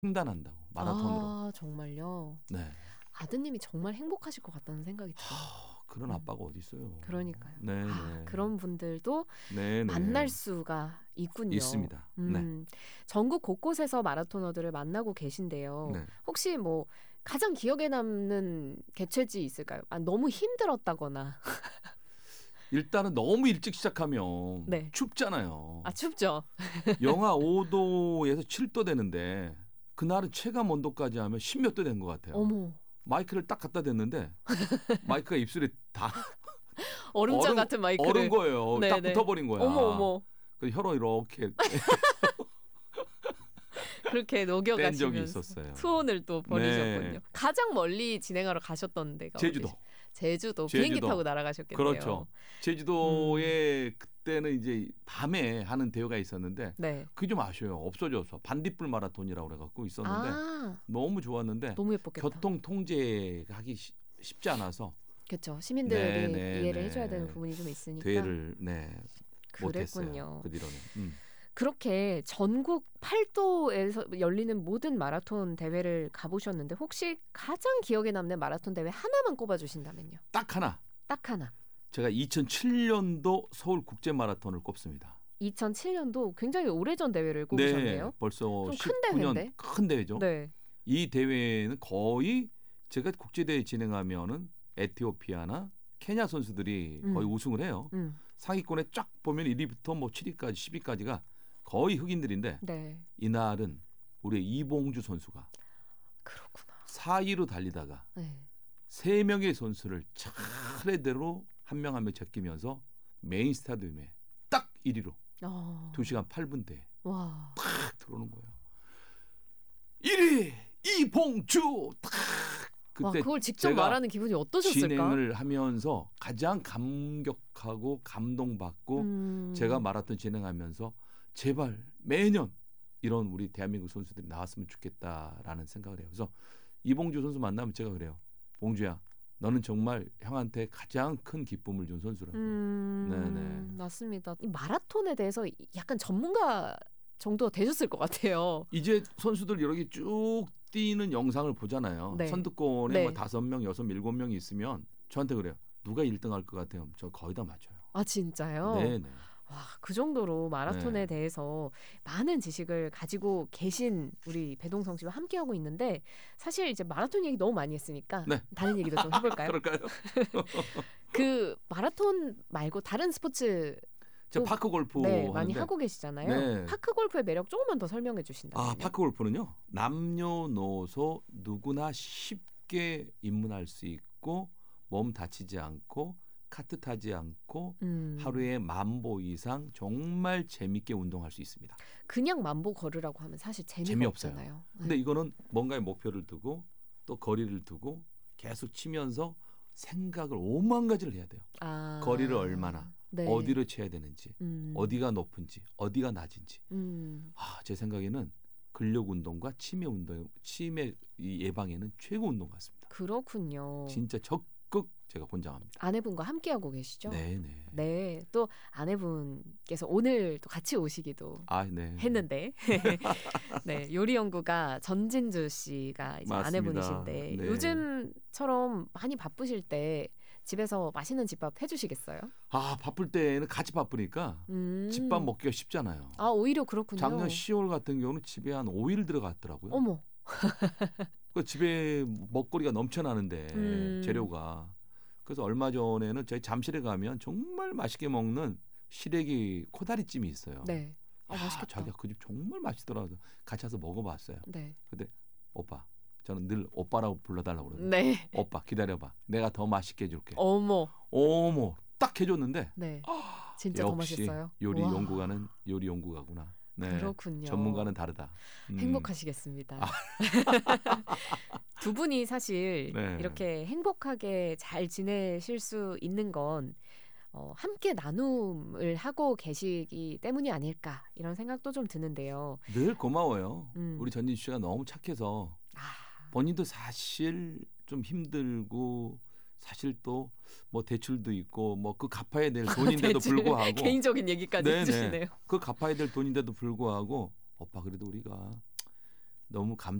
횡단한다고 마라톤으로. 아 정말요? 네. 아드님이 정말 행복하실 것 같다는 생각이 들어요. 그런 아빠가 어디 있어요? 그러니까요. 네, 네. 그런 분들도 네, 만날 수가 있군요. 있습니다. 네. 전국 곳곳에서 마라토너들을 만나고 계신데요. 네. 혹시 뭐 가장 기억에 남는 개최지 있을까요? 너무 힘들었다거나. 일단은 너무 일찍 시작하면 네. 춥잖아요. 춥죠. 영하 5도에서 7도 되는데 그날은 체감 온도까지 하면 10몇 도 된 것 같아요. 어머. 마이크를 딱 갖다 댔는데 마이크가 입술에 다 얼음장 같은 마이크를. 얼은 거예요. 네, 딱 네. 붙어버린 거야. 어머. 그래서 혀로 이렇게 그렇게 녹여가시면서 투혼을 또 벌이셨군요. 네. 가장 멀리 진행하러 가셨던 데가 제주도. 비행기 타고 날아가셨겠네요. 그렇죠. 제주도에 그때는 이제 밤에 하는 대회가 있었는데 네. 그게 좀 아쉬워요. 없어져서 반딧불 마라톤이라고 그래갖고 있었는데 너무 좋았는데 너무 예뻤겠다. 교통 통제하기 쉽지 않아서 그렇죠. 시민들이 이해를 해줘야 되는 부분이 좀 있으니까 대회를 그랬군요. 못했어요. 그 뒤로는. 그렇게 전국 8도에서 열리는 모든 마라톤 대회를 가보셨는데 혹시 가장 기억에 남는 마라톤 대회 하나만 꼽아주신다면요? 딱 하나. 제가 2007년도 서울 국제 마라톤을 꼽습니다. 2007년도 굉장히 오래전 대회를 꼽으셨네요. 네, 벌써 좀 19년 큰 대회죠. 네. 이 대회는 거의 제가 국제대회 진행하면은 에티오피아나 케냐 선수들이 거의 우승을 해요. 상위권에 쫙 보면 1위부터 뭐 7위까지 10위까지가 거의 흑인들인데 네. 이날은 우리 이봉주 선수가 그렇구나. 4위로 달리다가 3명의 선수를 차례대로 한 명 한 명 제끼면서 메인 스타디움에 딱 1위로 2시간 8분 대에 탁 들어오는 거예요. 1위 이봉주 탁. 그때 그걸 직접 말하는 기분이 어떠셨을까? 진행을 하면서 가장 감격하고 감동받고 제가 마라톤 진행하면서 제발 매년 이런 우리 대한민국 선수들이 나왔으면 좋겠다라는 생각을 해요. 그래서 이봉주 선수 만나면 제가 그래요. 봉주야, 너는 정말 형한테 가장 큰 기쁨을 준 선수라고. 네네. 맞습니다. 이 마라톤에 대해서 약간 전문가 정도가 되셨을 것 같아요. 이제 선수들 이렇게 쭉 뛰는 영상을 보잖아요. 네. 선두권에 뭐 5명, 6, 7명이 있으면 저한테 그래요. 누가 1등 할 것 같아요? 저 거의 다 맞춰요. 아 진짜요? 네네. 와, 그 정도로 마라톤에 대해서 많은 지식을 가지고 계신 우리 배동성 씨와 함께하고 있는데 사실 이제 마라톤 얘기 너무 많이 했으니까 다른 얘기도 좀 해볼까요? 그럴까요? 그 마라톤 말고 다른 스포츠 저 파크 골프 많이 하고 계시잖아요. 파크 골프의 매력 조금만 더 설명해 주신다면요. 파크 골프는요. 남녀노소 누구나 쉽게 입문할 수 있고 몸 다치지 않고 카트 타지 않고 하루에 10,000보 이상 정말 재밌게 운동할 수 있습니다. 그냥 10,000보 걸으라고 하면 사실 재미없잖아요. 근데 이거는 뭔가의 목표를 두고 또 거리를 두고 계속 치면서 생각을 5만 가지를 해야 돼요. 거리를 얼마나 어디로 쳐야 되는지 어디가 높은지 어디가 낮은지. 제 생각에는 근력 운동과 치매 예방에는 최고 운동 같습니다. 그렇군요. 진짜 적극 제가 권장합니다. 아내분과 함께하고 계시죠? 네네. 네, 또 아내분께서 오늘 또 같이 오시기도 했는데 네, 요리 연구가 전진주 씨가 이제 맞습니다. 아내분이신데 요즘처럼 많이 바쁘실 때 집에서 맛있는 집밥 해주시겠어요? 바쁠 때는 같이 바쁘니까 집밥 먹기가 쉽잖아요. 오히려 그렇군요. 작년 10월 같은 경우는 집에 한 5일 들어갔더라고요. 어머. 그 집에 먹거리가 넘쳐나는데 재료가. 그래서 얼마 전에는 저희 잠실에 가면 정말 맛있게 먹는 시래기 코다리찜이 있어요. 네. 맛있겠다. 자기가 그 집 정말 맛있더라고요. 같이 가서 먹어봤어요. 네. 근데 오빠, 저는 늘 오빠라고 불러달라고 그러거든요. 네. 오빠 기다려봐. 내가 더 맛있게 해줄게. 어머. 딱 해줬는데. 네. 진짜 더 맛있어요. 요리 연구가는 요리 연구가구나. 네. 그렇군요. 전문가는 다르다. 행복하시겠습니다. 두 분이 사실 이렇게 행복하게 잘 지내실 수 있는 건 함께 나눔을 하고 계시기 때문이 아닐까 이런 생각도 좀 드는데요. 늘 고마워요. 우리 전진 씨가 너무 착해서 본인도 사실 좀 힘들고 사실 또 뭐 대출도 있고 뭐 그 갚아야 될 돈인데도 불구하고 개인적인 얘기까지 해주시네요. 그 갚아야 될 돈인데도 불구하고 오빠 그래도 우리가 너무 감사